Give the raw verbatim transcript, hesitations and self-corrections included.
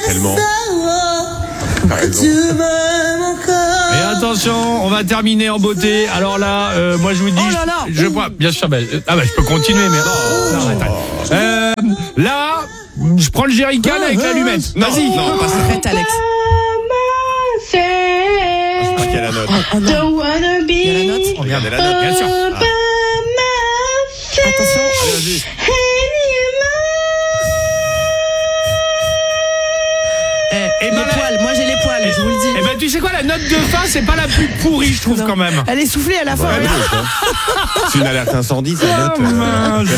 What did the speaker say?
tellement. Et attention, on va terminer en beauté. Alors là, euh, moi je vous dis, Oh là là. je, je vois, bien sûr, bah, euh, ah bah je peux continuer, mais non, arrête, arrête. Euh, là, je prends le jerrycan avec l'allumette. Vas-y. Non, pas ça. Arrête, Alex. Je sais pas quelle est la note. Oh, oh non. Il y a la note. Regardez la note. Bien sûr. Ah. Attention. Allez, vas-y. Eh, Et les ben là- poils, moi j'ai les poils, je vous le dis. Eh ben tu sais quoi, la note de fin, c'est pas la plus pourrie, je trouve Non. quand même. Elle est soufflée à la fin. Ouais, regarde. c'est une alerte incendie, ça note. Oh, euh, mince.